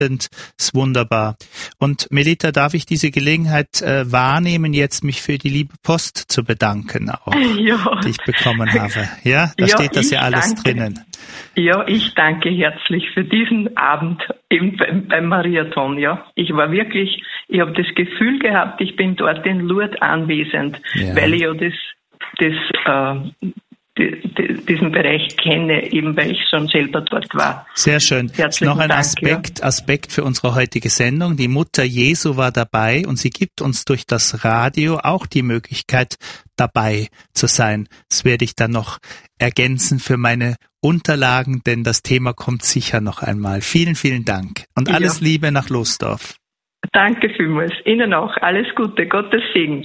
ist wunderbar. Und Melita, darf ich diese Gelegenheit wahrnehmen, jetzt mich für die liebe Post zu bedanken, auch, die ich bekommen habe. Ja, da steht das ja alles drinnen. Ja, ich danke herzlich für diesen Abend beim Mariathon. Ja, ich habe das Gefühl gehabt, ich bin dort in Lourdes anwesend, weil ich ja diesen Bereich kenne, eben weil ich schon selber dort war. Sehr schön. Noch ein Aspekt für unsere heutige Sendung. Die Mutter Jesu war dabei und sie gibt uns durch das Radio auch die Möglichkeit, dabei zu sein. Das werde ich dann noch ergänzen für meine Unterlagen, denn das Thema kommt sicher noch einmal. Vielen, vielen Dank und alles Liebe nach Losdorf. Danke vielmals. Ihnen auch. Alles Gute. Gottes Segen.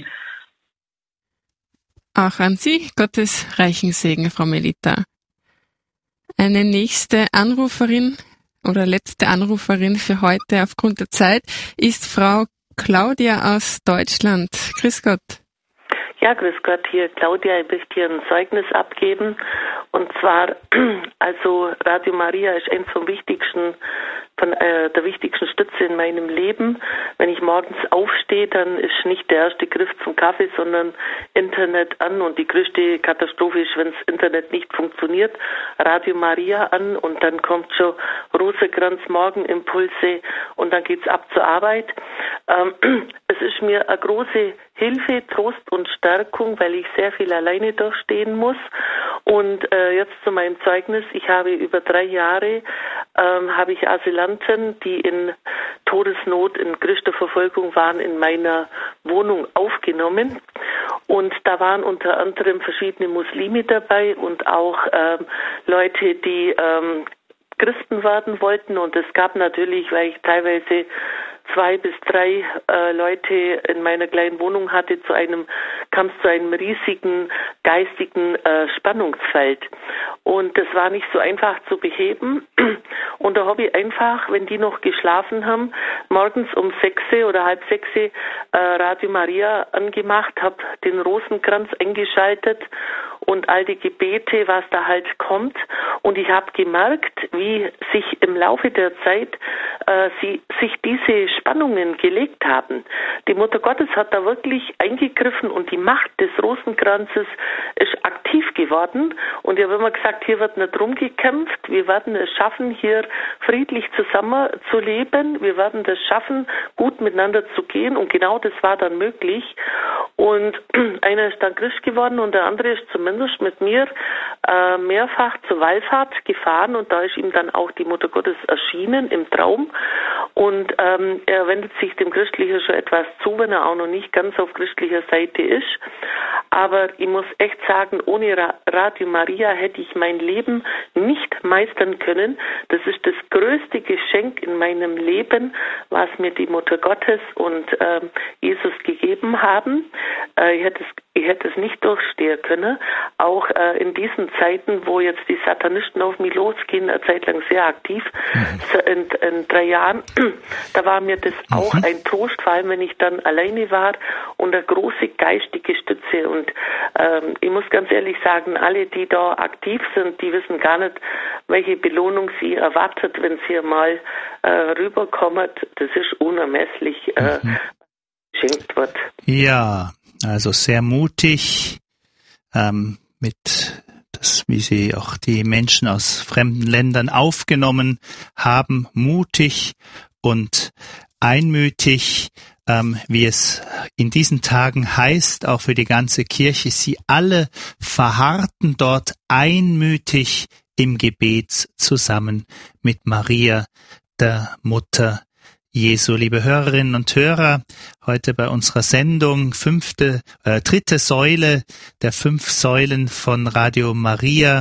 Auch an Sie Gottes reichen Segen, Frau Melita. Eine nächste Anruferin oder letzte Anruferin für heute aufgrund der Zeit ist Frau Claudia aus Deutschland. Grüß Gott. Ja, grüß Gott, hier Claudia, ich möchte hier ein Zeugnis abgeben. Und zwar, also Radio Maria ist eins vom wichtigsten, der wichtigsten Stütze in meinem Leben. Wenn ich morgens aufstehe, dann ist nicht der erste Griff zum Kaffee, sondern Internet an. Und die größte Katastrophe ist, wenn das Internet nicht funktioniert, Radio Maria an und dann kommt schon Rosenkranz Morgenimpulse und dann geht's ab zur Arbeit. Es ist mir eine große Hilfe, Trost und Stärkung, weil ich sehr viel alleine durchstehen muss. Und jetzt zu meinem Zeugnis. Ich habe über 3 Jahre habe ich Asylanten, die in Todesnot, in größter Verfolgung waren, in meiner Wohnung aufgenommen. Und da waren unter anderem verschiedene Muslime dabei und auch Leute, die Christen werden wollten. Und es gab natürlich, weil ich teilweise 2 bis 3 Leute in meiner kleinen Wohnung hatte, kam es zu einem riesigen geistigen Spannungsfeld. Und das war nicht so einfach zu beheben. Und da habe ich einfach, wenn die noch geschlafen haben, morgens um 6 oder halb 6 Radio Maria angemacht, habe den Rosenkranz eingeschaltet und all die Gebete, was da halt kommt. Und ich habe gemerkt, wie sich im Laufe der Zeit sich diese Spannungen gelegt haben. Die Mutter Gottes hat da wirklich eingegriffen und die Macht des Rosenkranzes ist aktiv geworden. Und ich habe immer gesagt, hier wird nicht rumgekämpft. Wir werden es schaffen, hier friedlich zusammen zu leben. Wir werden es schaffen, gut miteinander zu gehen. Und genau das war dann möglich. Und einer ist dann Christ geworden und der andere ist zumindest mit mir mehrfach zur Wallfahrt gefahren. Und da ist ihm dann auch die Mutter Gottes erschienen im Traum. Und er wendet sich dem Christlichen schon etwas zu, wenn er auch noch nicht ganz auf christlicher Seite ist. Aber ich muss echt sagen, ohne Radio Maria hätte ich mein Leben nicht meistern können. Das ist das größte Geschenk in meinem Leben, was mir die Mutter Gottes und Jesus gegeben haben. Ich hätte es nicht durchstehen können. Auch in diesen Zeiten, wo jetzt die Satanisten auf mich losgehen, eine Zeit lang sehr aktiv, in 3 Jahren, da war mir das auch ein Trost, vor allem wenn ich dann alleine war und eine große geistige Stütze. Und ich muss ganz ehrlich sagen, alle, die da aktiv sind, die wissen gar nicht, welche Belohnung sie erwartet, wenn sie mal rüberkommen. Das ist unermesslich geschenkt wird. Ja, also sehr mutig, wie sie auch die Menschen aus fremden Ländern aufgenommen haben, mutig und einmütig, wie es in diesen Tagen heißt, auch für die ganze Kirche. Sie alle verharrten dort einmütig im Gebet zusammen mit Maria, der Mutter Jesu. Liebe Hörerinnen und Hörer, heute bei unserer Sendung dritte Säule der 5 Säulen von Radio Maria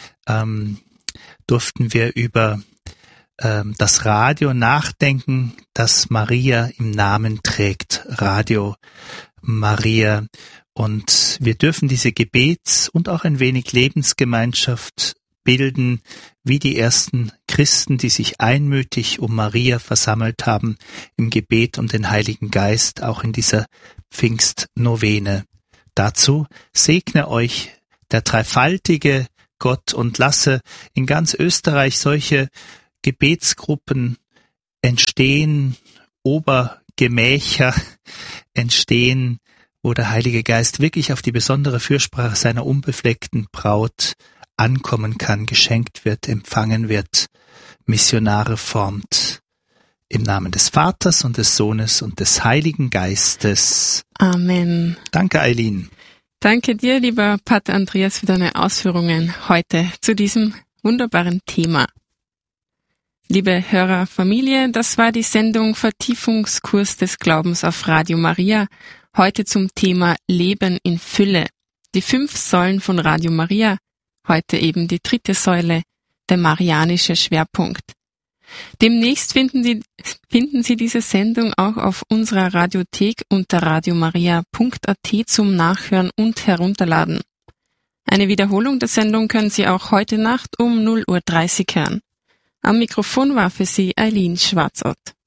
durften wir über das Radio nachdenken, das Maria im Namen trägt, Radio Maria. Und wir dürfen diese Gebets- und auch ein wenig Lebensgemeinschaft bilden, wie die ersten Christen, die sich einmütig um Maria versammelt haben, im Gebet um den Heiligen Geist, auch in dieser Pfingstnovene. Dazu segne euch der dreifaltige Gott und lasse in ganz Österreich solche Gebetsgruppen entstehen Obergemächer, entstehen, wo der Heilige Geist wirklich auf die besondere Fürsprache seiner unbefleckten Braut ankommen kann, geschenkt wird, empfangen wird, Missionare formt. Im Namen des Vaters und des Sohnes und des Heiligen Geistes. Amen. Danke, Eileen. Danke dir, lieber Pater Andreas, für deine Ausführungen heute zu diesem wunderbaren Thema. Liebe Hörerfamilie, das war die Sendung Vertiefungskurs des Glaubens auf Radio Maria, heute zum Thema Leben in Fülle. Die 5 Säulen von Radio Maria, heute eben die 3. Säule, der marianische Schwerpunkt. Demnächst finden Sie diese Sendung auch auf unserer Radiothek unter radiomaria.at zum Nachhören und Herunterladen. Eine Wiederholung der Sendung können Sie auch heute Nacht um 0:30 Uhr hören. Am Mikrofon war für Sie Eileen Schwarzott.